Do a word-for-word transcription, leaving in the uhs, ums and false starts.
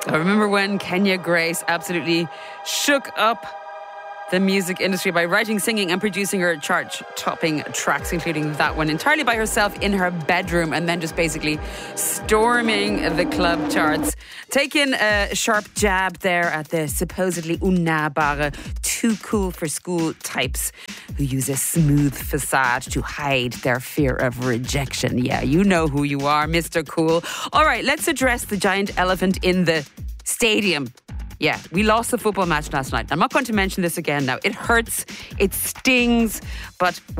I remember when Kenya Grace absolutely shook up the music industry by writing, singing and producing her chart-topping tracks, including that one, entirely by herself in her bedroom, and then just basically storming the club charts. Taking a sharp jab there at the supposedly unnahbare, too cool for school types who use a smooth facade to hide their fear of rejection. Yeah, you know who you are, Mister Cool. All right, let's address the giant elephant in the stadium. Yeah, we lost the football match last night. I'm not going to mention this again now. It hurts, it stings, but